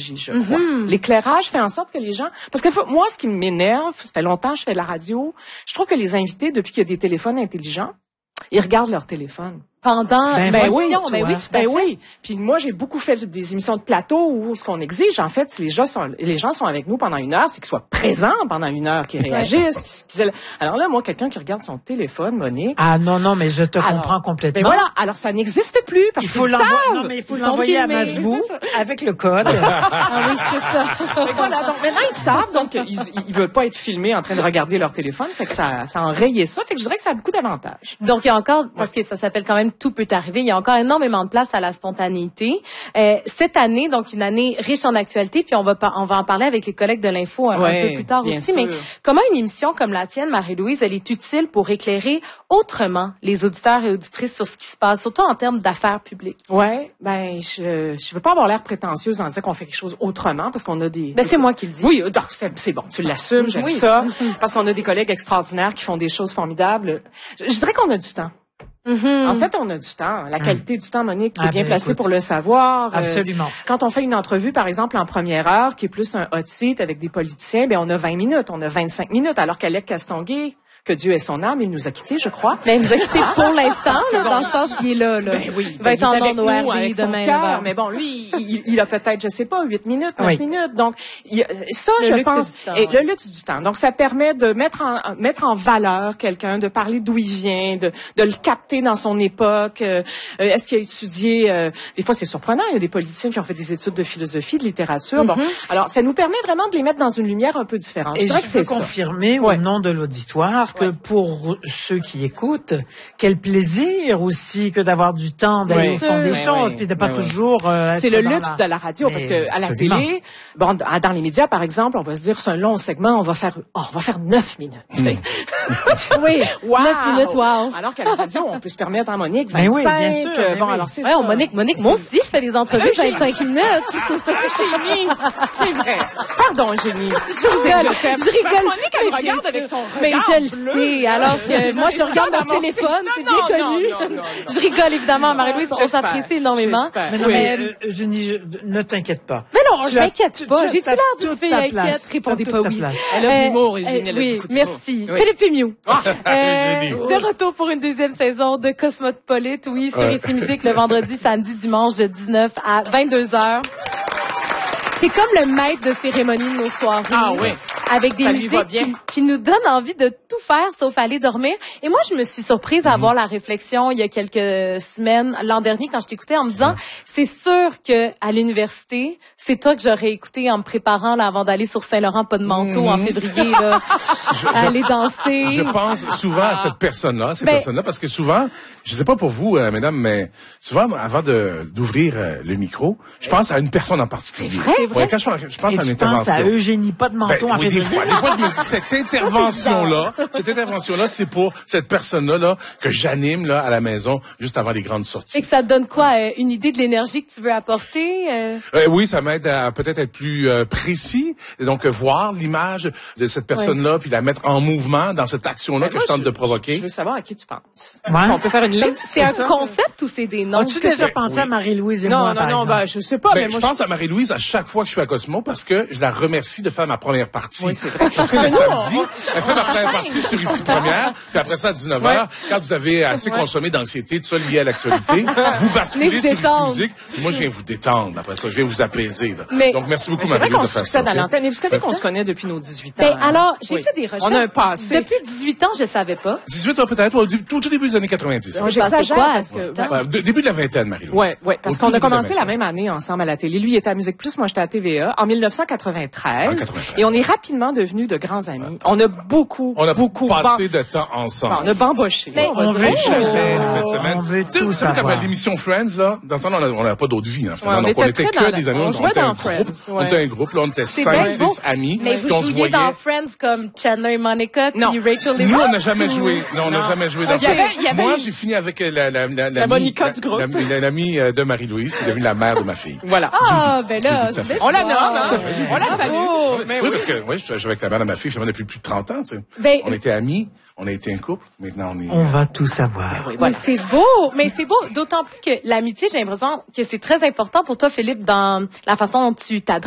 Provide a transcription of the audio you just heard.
stratégie, je crois. L'éclairage fait en sorte que les gens... Parce que moi, ce qui m'énerve, ça fait longtemps que je fais de la radio, je trouve que les invités, depuis qu'il y a des téléphones intelligents, ils regardent leur téléphone. Pendant l'émission, tout à fait. Oui. Puis moi, j'ai beaucoup fait des émissions de plateau où ce qu'on exige, en fait, si les gens sont avec nous pendant 1 heure, c'est qu'ils soient présents pendant 1 heure, qu'ils réagissent. Alors là, moi, quelqu'un qui regarde son téléphone, Monique. Ah non, mais je te comprends complètement. Mais voilà. Alors ça n'existe plus parce qu'il faut l'envoyer à Masbou avec le code. Ah oui, c'est ça. Voilà. Donc maintenant ils savent, donc ils veulent pas être filmés en train de regarder leur téléphone, fait que ça a enrayé ça, fait que je dirais que ça a beaucoup d'avantages. Donc il y a encore, parce que ça s'appelle quand même Tout peut arriver, il y a encore énormément de place à la spontanéité. Cette année, donc une année riche en actualité, puis on va en parler avec les collègues de l'info un peu plus tard aussi. Sûr. Mais comment une émission comme la tienne, Marie-Louise, elle est utile pour éclairer autrement les auditeurs et auditrices sur ce qui se passe, surtout en termes d'affaires publiques? Ouais, je veux pas avoir l'air prétentieuse en disant qu'on fait quelque chose autrement parce qu'on a des... c'est moi qui le dis. Oui, c'est bon, tu l'assumes, j'aime ça, parce qu'on a des collègues extraordinaires qui font des choses formidables. Je dirais qu'on a du temps. En fait, on a du temps. La qualité du temps, Monique, tu es bien placée pour le savoir. Absolument. Quand on fait une entrevue, par exemple, en première heure, qui est plus un hot seat avec des politiciens, on a 20 minutes, on a 25 minutes, alors qu'Alec Castonguay, que Dieu ait son âme, il nous a quittés, je crois. Mais il nous a quittés pour l'instant, dans le sens qu'il est là. Il va être en ondes ORD avec son cœur, mais bon, lui, il a peut-être, je sais pas, 8 minutes, 9 minutes. Donc, ça, je pense, et le luxe du temps. Donc, ça permet de mettre en valeur quelqu'un, de parler d'où il vient, de le capter dans son époque. Est-ce qu'il a étudié, des fois, c'est surprenant, il y a des politiciens qui ont fait des études de philosophie, de littérature. Bon, alors, ça nous permet vraiment de les mettre dans une lumière un peu différente. Et je peux confirmer au nom de l'auditoire que pour ceux qui écoutent, quel plaisir aussi que d'avoir du temps d'aller au fond des choses, puis de pas toujours c'est le luxe de la radio, parce que à la télé, dans les médias par exemple, on va se dire c'est un long segment, on va faire 9 minutes. Oui, 9 minutes, wow. Alors qu'à la radio, on peut se permettre en Monique 25. Oui, bien sûr. Alors c'est ça. Monique, moi aussi je fais des entrevues 25 minutes. Génie, c'est vrai. Pardon, Génie. Je rigole. Monique, elle me regarde avec son regard mais je le sais, alors que moi je regarde mon téléphone, c'est bien connu. Non. Je rigole évidemment, Marie-Louise, on s'apprécie énormément. Mais Jenny, ne t'inquiète pas. Mais non, je m'inquiète pas. J'ai-tu l'air d'une fille inquiète? Répondez pas oui. Elle a l'humour, Eugénie. Oui, merci. Philippe Fémiou. De retour pour une deuxième saison de Cosmopolite, sur Ici Musique, le vendredi, samedi, dimanche de 19 à 22h. C'est comme le maître de cérémonie de nos soirées. Ah oui. Avec des musiques qui nous donnent envie de tout faire sauf aller dormir. Et moi, je me suis surprise à avoir la réflexion il y a quelques semaines, l'an dernier, quand je t'écoutais, en me disant, c'est sûr que à l'université, c'est toi que j'aurais écouté en me préparant là, avant d'aller sur Saint-Laurent, pas de manteau en février, là, aller danser. Je pense souvent à cette personne-là, personnes-là, parce que souvent, je sais pas pour vous, mesdames, mais souvent, avant d'ouvrir le micro, je pense à une personne en particulier. C'est vrai? Ouais, quand je pense à une intervention. Tu penses à Eugénie, pas de manteau en février. Des fois, je me dis, cette intervention-là, c'est pour cette personne-là, que j'anime, là, à la maison, juste avant les grandes sorties. Et que ça te donne quoi? Une idée de l'énergie que tu veux apporter? Oui, ça m'aide à peut-être être plus précis. Et donc, voir l'image de cette personne-là, puis la mettre en mouvement dans cette action-là que je tente de provoquer. Je veux savoir à qui tu penses. Ouais. On peut faire une liste. C'est un concept ou c'est des noms? As-tu déjà pensé à Marie-Louise et moi, par exemple? Je sais pas. Mais moi, je pense à Marie-Louise à chaque fois que je suis à Cosmo parce que je la remercie de faire ma première partie. Oui, c'est vrai. Parce que le samedi, elle fait ma première partie sur Ici Première, puis après ça, à 19h, quand vous avez assez consommé d'anxiété, tout ça lié à l'actualité, vous basculez sur Ici Musique, puis moi, je viens vous détendre. Après ça, je viens vous apaiser. Là. Donc, merci beaucoup, Marie-Louise. C'est vrai qu'on succède à ça. l'antenne. Et vous savez qu'on se connaît depuis nos 18 ans. Alors, j'ai fait des recherches. On a un passé. Depuis 18 ans, je savais pas. 18 ans peut-être, au tout début des années 90. J'exagère parce que... Début de la vingtaine, Marie-Louise. Ouais, parce qu'on a commencé la même année ensemble à la télé. Lui, il était à Musique Plus, moi, j'étais à TVA en 1993. Et on est rapidement devenus de grands amis. On a beaucoup passé de temps ensemble. On a bamboché. On veut Vous savez, comme l'émission Friends, là, dans ce temps, on n'avait pas d'autre vie, hein, donc on était que des amis. On était un groupe, là, on était 5-6 amis. Mais vous jouiez dans Friends comme Chandler et Monica, puis Rachel et Ross? Nous, on n'a jamais joué. Non, on n'a jamais joué dans Friends. Moi, j'ai fini avec la Monica du groupe. L'amie de Marie-Louise, qui est devenue la mère de ma fille. Voilà. Ah, ben là, on la nomme, on la salue. Oui, parce que, je suis avec la mère de ma fille, depuis plus de 30 ans, tu sais. On était amis. On a été un couple, maintenant on est... On va tout savoir. Mais c'est beau, d'autant plus que l'amitié, j'ai l'impression que c'est très important pour toi, Philippe, dans la façon dont tu t'adresses